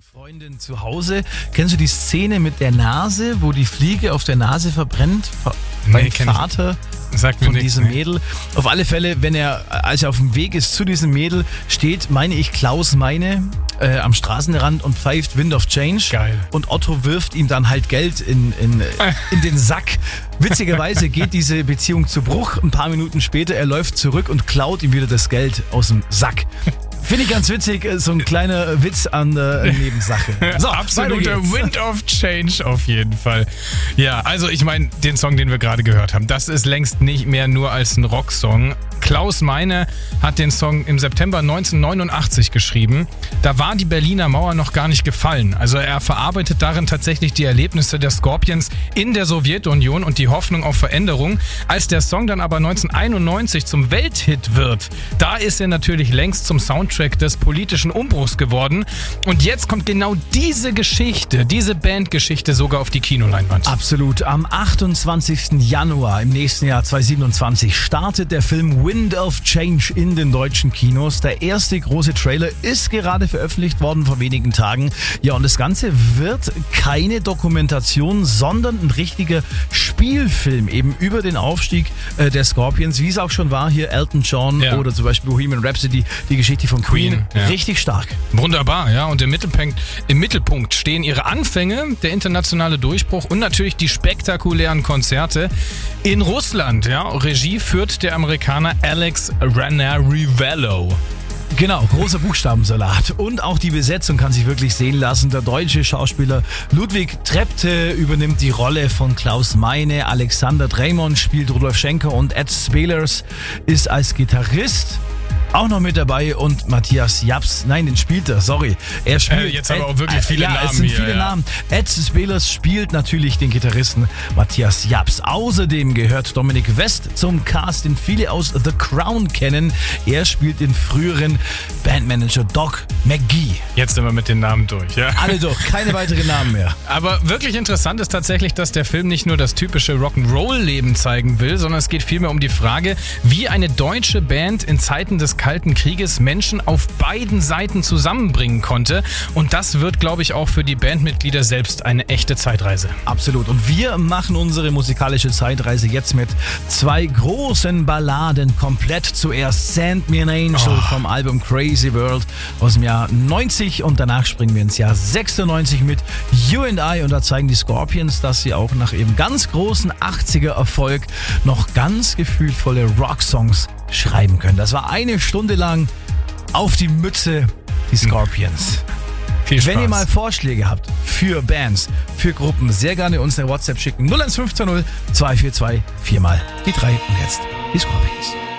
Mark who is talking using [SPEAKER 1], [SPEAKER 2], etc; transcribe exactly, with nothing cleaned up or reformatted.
[SPEAKER 1] Freundin zu Hause. Kennst du die Szene mit der Nase, wo die Fliege auf der Nase verbrennt? Mein
[SPEAKER 2] Nee,
[SPEAKER 1] Vater
[SPEAKER 2] Sagt mir
[SPEAKER 1] von
[SPEAKER 2] nichts,
[SPEAKER 1] diesem
[SPEAKER 2] nee.
[SPEAKER 1] Mädel. Auf alle Fälle, wenn er, als er auf dem Weg ist zu diesem Mädel, steht, meine ich, Klaus Meine äh, am Straßenrand und pfeift Wind of Change.
[SPEAKER 2] Geil.
[SPEAKER 1] Und Otto wirft ihm dann halt Geld in, in, in den Sack. Witzigerweise geht diese Beziehung zu Bruch. Ein paar Minuten später, er läuft zurück und klaut ihm wieder das Geld aus dem Sack. Finde ich ganz witzig, so ein kleiner Witz an der Nebensache. So,
[SPEAKER 2] Absoluter
[SPEAKER 1] weiter geht's.
[SPEAKER 2] Wind of Change auf jeden Fall. Ja, also ich meine, den Song, den wir gerade gehört haben, das ist längst nicht mehr nur als ein Rocksong. Klaus Meine hat den Song im September neunzehnhundertneunundachtzig geschrieben. Da war die Berliner Mauer noch gar nicht gefallen. Also er verarbeitet darin tatsächlich die Erlebnisse der Scorpions in der Sowjetunion und die Hoffnung auf Veränderung. Als der Song dann aber neunzehnhunderteinundneunzig zum Welthit wird, da ist er natürlich längst zum Soundtrack des politischen Umbruchs geworden. Und jetzt kommt genau diese Geschichte, diese Bandgeschichte sogar auf die Kinoleinwand.
[SPEAKER 1] Absolut. Am achtundzwanzigsten Januar im nächsten Jahr zweitausendsiebenundzwanzig startet der Film Wind of Change in den deutschen Kinos. Der erste große Trailer ist gerade veröffentlicht worden vor wenigen Tagen. Ja, und das Ganze wird keine Dokumentation, sondern ein richtiger Spielfilm eben über den Aufstieg äh, der Scorpions, wie es auch schon war hier Elton John
[SPEAKER 2] Ja.
[SPEAKER 1] oder zum Beispiel Bohemian Rhapsody, die Geschichte von Queen.
[SPEAKER 2] Queen, ja.
[SPEAKER 1] Richtig stark.
[SPEAKER 2] Wunderbar, ja. Und im Mittelpunkt, im Mittelpunkt stehen ihre Anfänge, der internationale Durchbruch und natürlich die spektakulären Konzerte in Russland. Ja. Regie führt der Amerikaner Alex Ranarivello.
[SPEAKER 1] Genau, großer Buchstabensalat. Und auch die Besetzung kann sich wirklich sehen lassen. Der deutsche Schauspieler Ludwig Trepte übernimmt die Rolle von Klaus Meine. Alexander Dreymon spielt Rudolf Schenker und Ed Spelers ist als Gitarrist auch noch mit dabei und Matthias Japs, nein, den spielt er, sorry. Er spielt.
[SPEAKER 2] Äh, jetzt aber auch wirklich viele
[SPEAKER 1] ja,
[SPEAKER 2] Namen
[SPEAKER 1] es sind
[SPEAKER 2] hier,
[SPEAKER 1] viele
[SPEAKER 2] ja.
[SPEAKER 1] Namen. Ed Spelers spielt natürlich den Gitarristen Matthias Japs. Außerdem gehört Dominik West zum Cast, den viele aus The Crown kennen. Er spielt den früheren Bandmanager Doc McGee.
[SPEAKER 2] Jetzt sind wir mit den Namen durch, ja.
[SPEAKER 1] Alle durch, keine weiteren Namen mehr.
[SPEAKER 2] Aber wirklich interessant ist tatsächlich, dass der Film nicht nur das typische Rock'n'Roll-Leben zeigen will, sondern es geht vielmehr um die Frage, wie eine deutsche Band in Zeiten des Kalten Krieges Menschen auf beiden Seiten zusammenbringen konnte. Und das wird, glaube ich, auch für die Bandmitglieder selbst eine echte Zeitreise.
[SPEAKER 1] Absolut. Und wir machen unsere musikalische Zeitreise jetzt mit zwei großen Balladen komplett. Zuerst Send Me an Angel
[SPEAKER 2] Oh.
[SPEAKER 1] vom Album Crazy World aus dem Jahr neunzig und danach springen wir ins Jahr sechsundneunzig mit You and I und da zeigen die Scorpions, dass sie auch nach eben ganz großen achtziger Erfolg noch ganz gefühlvolle Rocksongs schreiben können. Das war eine Stunde lang auf die Mütze, die Scorpions.
[SPEAKER 2] Viel Spaß.
[SPEAKER 1] Wenn ihr mal Vorschläge habt für Bands, für Gruppen, sehr gerne uns eine WhatsApp schicken. null eins fünf null zwei vier zwei vier mal die drei und jetzt die Scorpions.